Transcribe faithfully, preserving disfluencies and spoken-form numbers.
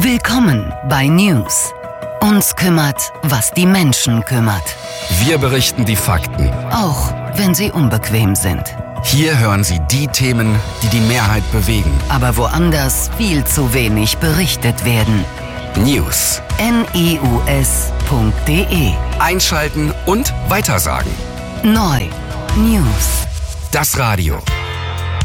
Willkommen bei News. Uns kümmert, was die Menschen kümmert. Wir berichten die Fakten, Auch wenn sie unbequem sind. hier hören Sie die Themen, die die Mehrheit bewegen. Aber woanders viel zu wenig berichtet werden. News. news punkt de. Einschalten und weitersagen. Neu. News. Das Radio.